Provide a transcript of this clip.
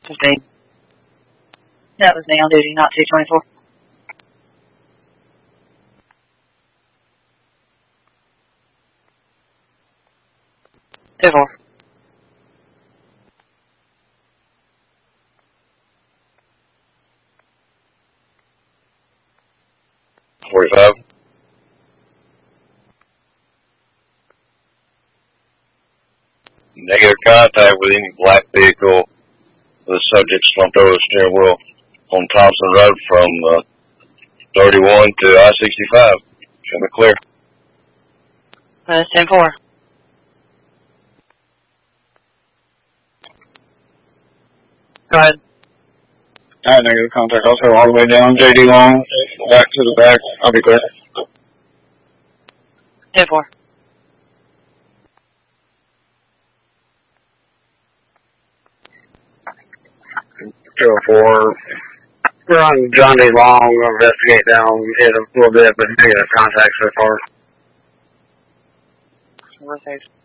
15. That was me on duty, not 224. 2-4. Negative contact with any black vehicle. The subject slumped over the steering wheel on Thompson Road from 31 to I-65. Show me clear. 10-4. Go ahead. Alright, negative contact. Also all the way down. JD Long, back to the back. I'll be clear. 10-4. We're on John D. Long. We'll investigate down it a little bit, but negative contact so far. We're safe.